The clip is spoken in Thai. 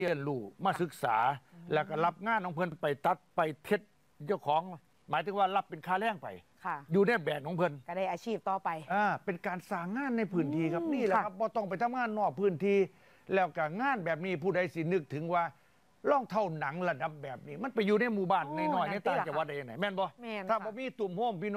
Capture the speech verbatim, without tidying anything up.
เรียนรู้มาศึกษาแล้วก็รับงานของเพิ่นไปตัดไปเท็ดเจ้าของหมายถึงว่ารับเป็นค่าแรงไปอยู่ในแบรนด์ของเพิ่นก็ได้อาชีพต่อไปอ่าเป็นการสร้างงานในพื้นที่ครับนี่แหละครับบ่ต้องไปทำงานนอกพื้นที่แล้วก็งานแบบนี้ผู้ใดสินึกถึงว่าล่องเท่าหนังระดับแบบนี้มันไปอยู่ในหมู่บ้านในน้อยในต่างจังหวัดได้ยังไงแม่นบ่ถ้าบ่มีตุ่มโฮมพี่